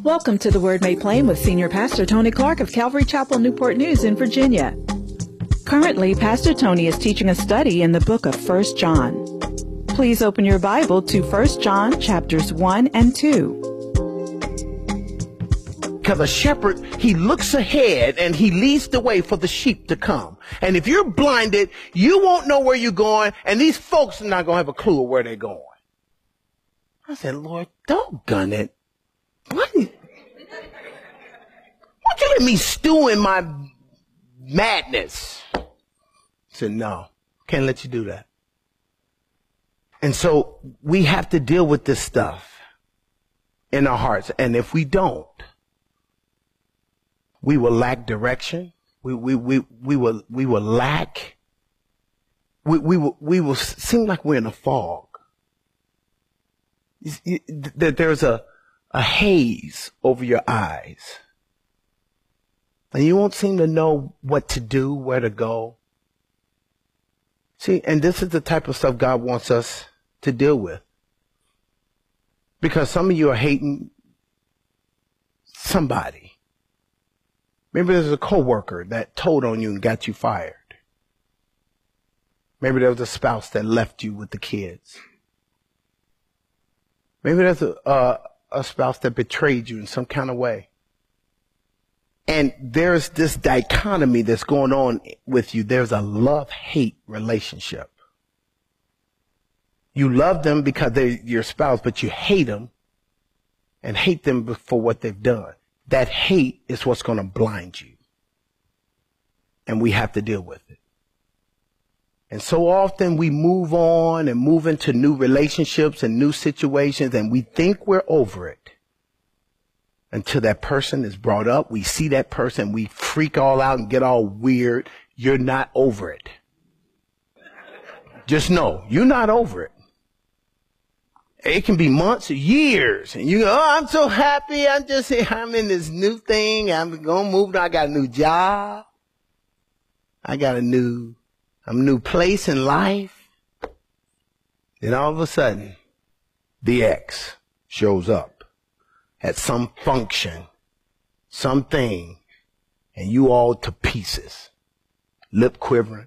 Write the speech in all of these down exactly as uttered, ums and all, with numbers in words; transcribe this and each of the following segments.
Welcome to the Word Made Plain with Senior Pastor Tony Clark of Calvary Chapel, Newport News in Virginia. Currently, Pastor Tony is teaching a study in the book of First John. Please open your Bible to First John chapters one and two. Because a shepherd, he looks ahead and he leads the way for the sheep to come. And if you're blinded, you won't know where you're going, and these folks are not going to have a clue of where they're going. I said, Lord, doggone it. What? Why don't you let me stew in my madness? I said, no, can't let you do that. And so we have to deal with this stuff in our hearts. And if we don't, we will lack direction. We, we, we, we will, we will lack. We, we will, we will seem like we're in a fog. That there's a, a haze over your eyes. And you won't seem to know what to do, where to go. See, and this is the type of stuff God wants us to deal with. Because some of you are hating somebody. Maybe there's a coworker that told on you and got you fired. Maybe there was a spouse that left you with the kids. Maybe there's a, uh, a spouse that betrayed you in some kind of way. And there's this dichotomy that's going on with you. There's a love-hate relationship. You love them because they're your spouse, but you hate them and hate them for what they've done. That hate is what's going to blind you. And we have to deal with it. And so often we move on and move into new relationships and new situations, and we think we're over it. Until that person is brought up, we see that person, we freak all out and get all weird. You're not over it. Just know, you're not over it. It can be months or years, and you go, oh, I'm so happy. I'm just, I'm in this new thing. I'm going to move. I got a new job. I got a new, a new place in life. Then all of a sudden, the ex shows up at some function, something, and you all to pieces, lip quivering.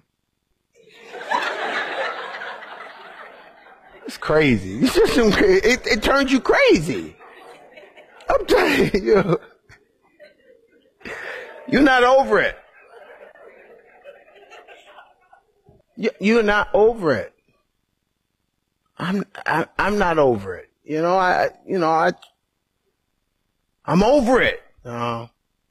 It's crazy. It's just some, it, it turns you crazy. I'm telling you, you're not over it. You, you're not over it. I'm, I, I'm not over it. You know, I, you know, I, I'm over it. No,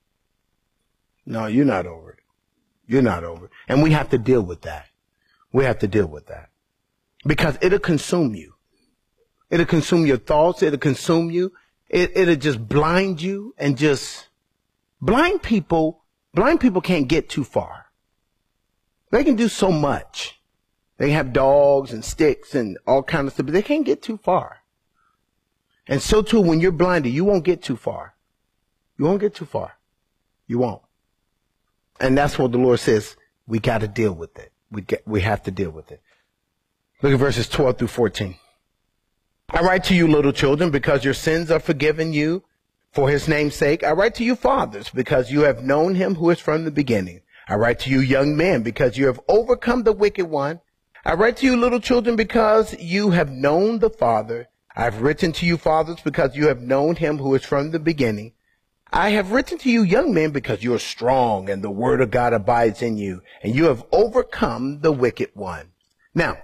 no, you're not over it. You're not over it. And we have to deal with that. We have to deal with that. Because it'll consume you. It'll consume your thoughts. It'll consume you. It, it'll just blind you and just blind people. Blind people can't get too far. They can do so much. They have dogs and sticks and all kinds of stuff, but they can't get too far. And so too, when you're blinded, you won't get too far. You won't get too far. You won't. And that's what the Lord says. We got to deal with it. We get, we have to deal with it. Look at verses twelve through fourteen. I write to you, little children, because your sins are forgiven you for his name's sake. I write to you, fathers, because you have known him who is from the beginning. I write to you, young men, because you have overcome the wicked one. I write to you, little children, because you have known the Father. I have written to you, fathers, because you have known him who is from the beginning. I have written to you, young men, because you are strong and the word of God abides in you, and you have overcome the wicked one. Now,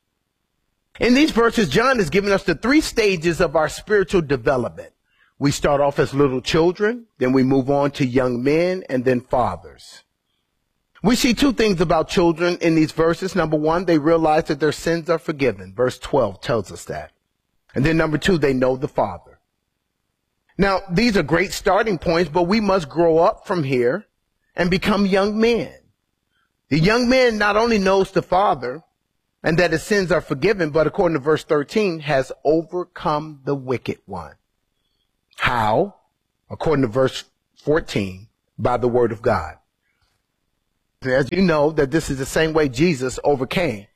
in these verses, John is giving us the three stages of our spiritual development. We start off as little children, then we move on to young men, and then fathers. We see two things about children in these verses. Number one, they realize that their sins are forgiven. Verse twelve tells us that. And then number two, they know the Father. Now, these are great starting points, but we must grow up from here and become young men. The young man not only knows the Father and that his sins are forgiven, but according to verse thirteen, has overcome the wicked one. How? According to verse fourteen, by the word of God. As you know, that this is the same way Jesus overcame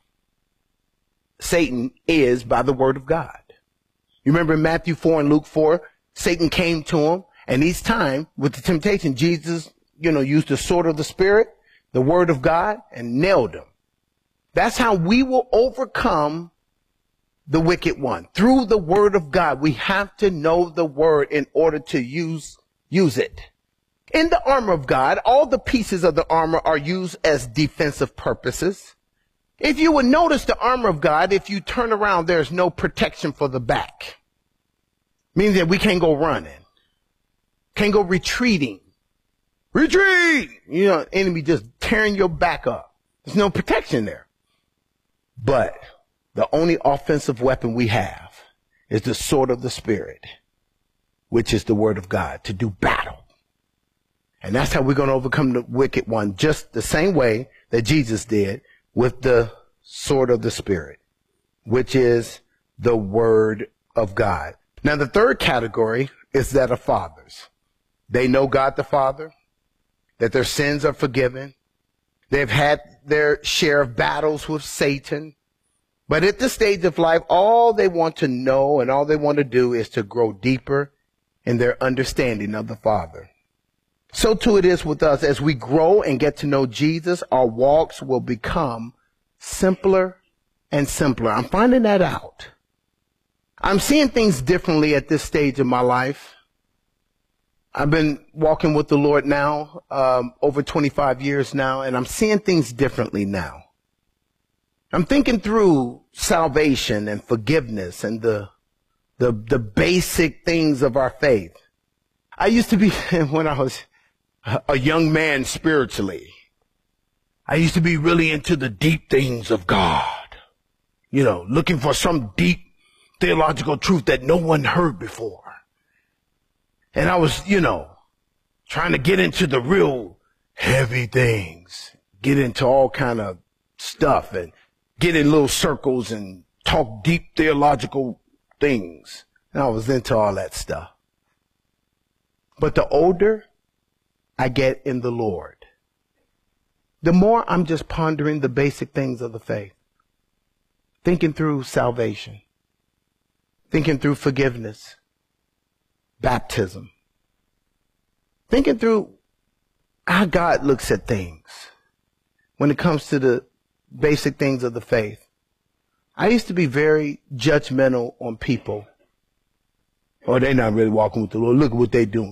Satan is by the word of God. You remember in Matthew four and Luke four, Satan came to him And each time with the temptation, Jesus, you know, used the sword of the Spirit, the word of God, and nailed him. That's how we will overcome the wicked one. Through the word of God. We have to know the word in order to use, use it. In the armor of God, all the pieces of the armor are used as defensive purposes. If you would notice the armor of God, if you turn around, there's no protection for the back. Means that we can't go running. Can't go retreating. Retreat! You know, enemy just tearing your back up. There's no protection there. But the only offensive weapon we have is the sword of the Spirit, which is the word of God, to do battle. And that's how we're going to overcome the wicked one, just the same way that Jesus did with the sword of the Spirit, which is the word of God. Now, the third category is that of fathers. They know God the Father, that their sins are forgiven. They've had their share of battles with Satan. But at this stage of life, all they want to know and all they want to do is to grow deeper in their understanding of the Father. So too it is with us. As we grow and get to know Jesus, our walks will become simpler and simpler. I'm finding that out. I'm seeing things differently at this stage of my life. I've been walking with the Lord now, um, over twenty-five years now, and I'm seeing things differently now. I'm thinking through salvation and forgiveness and the, the, the basic things of our faith. I used to be, when I was a young man spiritually, I used to be really into the deep things of God, you know, looking for some deep theological truth that no one heard before. And I was, you know, trying to get into the real heavy things, get into all kind of stuff and get in little circles and talk deep theological things. And I was into all that stuff. But the older I get in the Lord, the more I'm just pondering the basic things of the faith, thinking through salvation, thinking through forgiveness, baptism, thinking through how God looks at things when it comes to the basic things of the faith. I used to be very judgmental on people. Oh, they're not really walking with the Lord. Look at what they're doing.